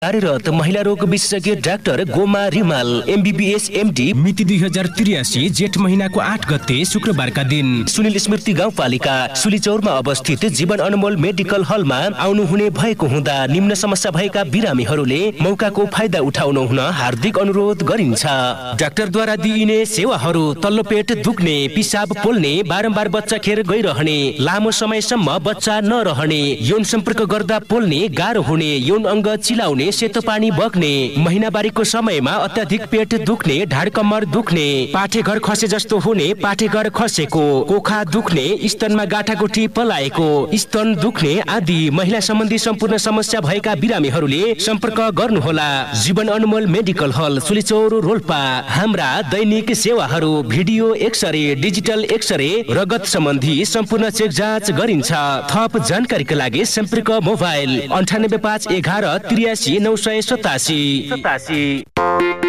कार्यरत महिला रोग विशेषज्ञ doctor Goma Rimal MBBS MD। मिति 2083 जेठ महीनाको 8 गते शुक्रबारका दिन सुनिल स्मृति गाउँपालिका सुलीचौरमा अवस्थित जीवन अनमोल मेडिकल हलमा आउनुहुने भएको हुँदा निम्न समस्या भएका बिरामीहरूले मौकाको फाइदा उठाउनु हुन हार्दिक अनुरोध गरिन्छ। डाक्टरद्वारा दिइने सेवाहरू तल्लो पेट दुख्ने, पिसाब पोल्ने, बारम्बार बच्चा खेर गइरहने, लामो समयसम्म बच्चा नरहने, यौन सम्पर्क गर्दा पोल्ने गाह्रो हुने, यौन अङ्ग चिलाउने, सेतो पानी बग्ने, महिनावारीको समयमा अत्याधिक पेट दुख्ने, ढाड कम्मर दुख्ने, पाठेघर खसे जस्तो हुने, पाठेघर खसेको, कोखा दुख्ने, स्तनमा गाँठागुठी पलाएको, स्तन दुख्ने आदि महिला सम्बन्धी सम्पूर्ण समस्या भएका बिरामीहरूले सम्पर्क गर्नुहोला। जीवन अनमोल मेडिकल हल सुलीचौर रोल्पा। हाम्रा दैनिक सेवाहरू भिडियो एक्सरे, डिजिटल एक्सरे, रगत सम्बन्धी सम्पूर्ण चेक जाँच गरिन्छ। थप जानकारीका लागि सम्पर्क मोबाइल 9851 83 987।